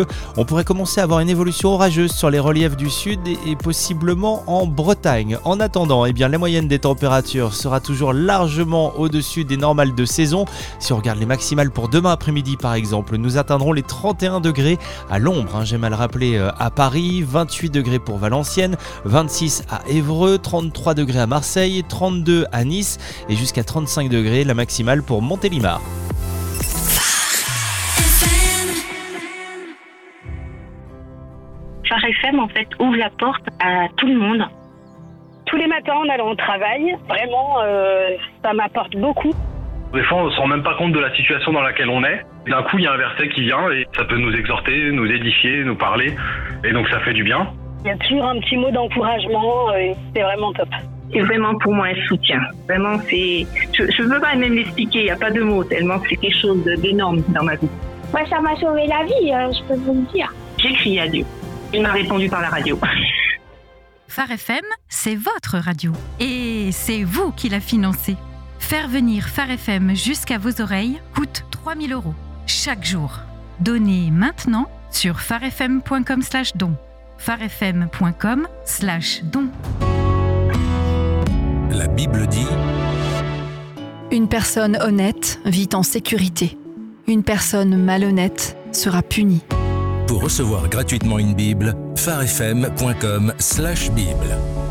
On pourrait commencer à avoir une évolution orageuse sur les reliefs du sud et possiblement en Bretagne. En attendant, la moyenne des températures sera toujours largement au-dessus des normales de saison. Si on regarde les maximales pour demain après-midi par exemple, nous atteindrons les 31 degrés à l'ombre, j'aime à le rappeler, à Paris, 28 degrés pour Valenciennes, 26 à Évreux, 33 degrés à Marseille, 32 à Nice et jusqu'à 35 degrés la maximale pour Montélimar. Phare FM, en fait, ouvre la porte à tout le monde. Tous les matins, en allant au travail, vraiment, ça m'apporte beaucoup. Des fois, on ne se rend même pas compte de la situation dans laquelle on est. D'un coup, il y a un verset qui vient et ça peut nous exhorter, nous édifier, nous parler. Et donc, ça fait du bien. Il y a toujours un petit mot d'encouragement et c'est vraiment top. C'est vraiment pour moi un soutien. Vraiment, c'est... Je ne peux pas même l'expliquer, il n'y a pas de mots, tellement c'est quelque chose d'énorme dans ma vie. Moi, ça m'a sauvé la vie, je peux vous le dire. J'ai crié à Dieu. Il m'a répondu par la radio. Phare FM, c'est votre radio. Et c'est vous qui la financez. Faire venir Phare FM jusqu'à vos oreilles coûte 3 000 € chaque jour. Donnez maintenant sur pharefm.com/don. pharefm.com/don. La Bible dit: Une personne honnête vit en sécurité. Une personne malhonnête sera punie. Pour recevoir gratuitement une Bible, pharefm.com/Bible.